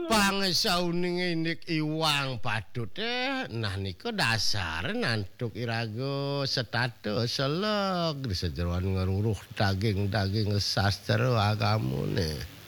Pangsaune nik iwang padut nah niku dasar nantuk irago setatus selek di sejeroan ngeruruh daging-daging sastra agamune.